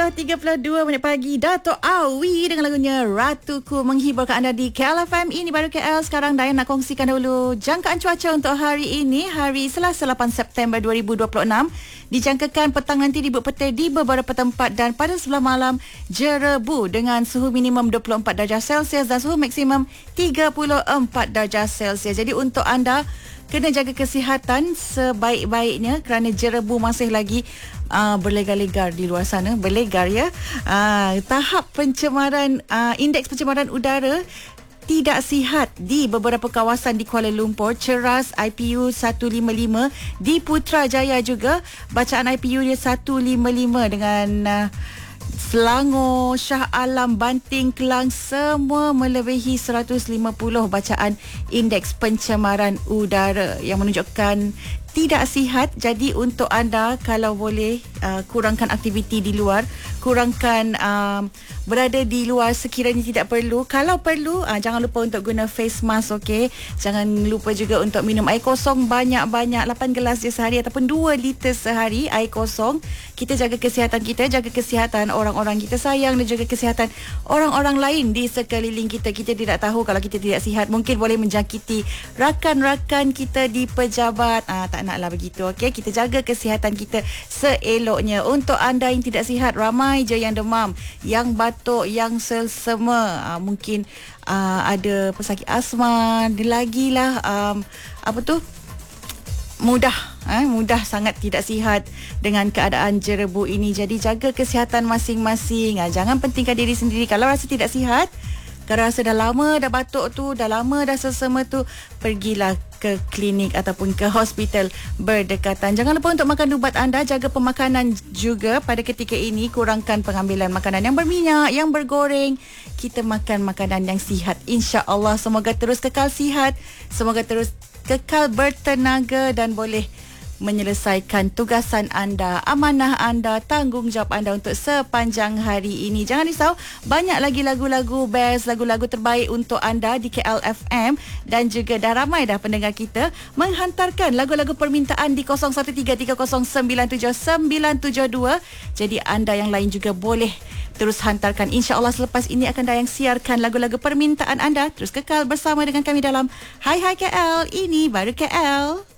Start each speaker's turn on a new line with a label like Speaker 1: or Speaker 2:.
Speaker 1: 7.32 pagi, Dato' Awi dengan lagunya Ratuku menghiburkan anda di KLFM. Ini baru KL. Sekarang Dayan nak kongsikan dulu jangkaan cuaca untuk hari ini, hari Selasa 8 September 2026. Dijangkakan petang nanti dibut petir di beberapa tempat dan pada sebelah malam jerebu dengan suhu minimum 24 darjah Celsius dan suhu maksimum 34 darjah Celsius. Jadi untuk anda kena jaga kesihatan sebaik-baiknya kerana jerebu masih lagi berlegar-legar di luar sana. Berlegar ya. Tahap pencemaran, indeks pencemaran udara tidak sihat di beberapa kawasan di Kuala Lumpur. Ceras IPU 155, di Putrajaya juga bacaan IPU dia 155 dengan Selangor, Shah Alam, Banting, Kelang semua melebihi 150 bacaan indeks pencemaran udara yang menunjukkan tidak sihat. Jadi untuk anda kalau boleh kurangkan aktiviti di luar, kurangkan berada di luar sekiranya tidak perlu. Kalau perlu jangan lupa untuk guna face mask, okey. Jangan lupa juga untuk minum air kosong banyak-banyak, 8 gelas je sehari ataupun 2 liter sehari air kosong. Kita jaga kesihatan kita, jaga kesihatan orang-orang kita sayang dan juga kesihatan orang-orang lain di sekeliling kita. Kita tidak tahu kalau kita tidak sihat mungkin boleh menjangkiti rakan-rakan kita di pejabat. Tak naklah begitu, okey. Kita jaga kesihatan kita seeloknya. Untuk anda yang tidak sihat, ramai je yang demam, yang batuk, yang selsema, mungkin ada pesakit asma, lagilah mudah sangat tidak sihat dengan keadaan jerebu ini. Jadi jaga kesihatan masing-masing. Jangan pentingkan diri sendiri. Kalau rasa tidak sihat, kalau rasa dah lama dah batuk tu, dah lama dah selsema tu, pergilah ke klinik ataupun ke hospital berdekatan. Jangan lupa untuk makan ubat anda, jaga pemakanan juga pada ketika ini. Kurangkan pengambilan makanan yang berminyak, yang bergoreng. Kita makan makanan yang sihat. InsyaAllah semoga terus kekal sihat, semoga terus kekal bertenaga dan boleh menyelesaikan tugasan anda, amanah anda, tanggungjawab anda untuk sepanjang hari ini. Jangan risau, banyak lagi lagu-lagu best, lagu-lagu terbaik untuk anda di KLFM dan juga dah ramai dah pendengar kita menghantarkan lagu-lagu permintaan di 0133097972. Jadi anda yang lain juga boleh terus hantarkan. InsyaAllah selepas ini akan Dayang siarkan lagu-lagu permintaan anda. Terus kekal bersama dengan kami dalam Hai Hai KL. Ini baru KL.